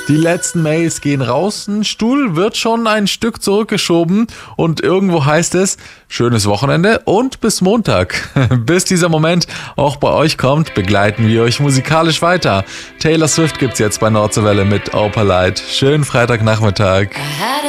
Die letzten Mails gehen raus, ein Stuhl wird schon ein Stück zurückgeschoben und irgendwo heißt es, schönes Wochenende und bis Montag. Bis dieser Moment auch bei euch kommt, begleiten wir euch musikalisch weiter. Taylor Swift gibt's jetzt bei Nordseewelle mit Opalite. Schönen Freitagnachmittag.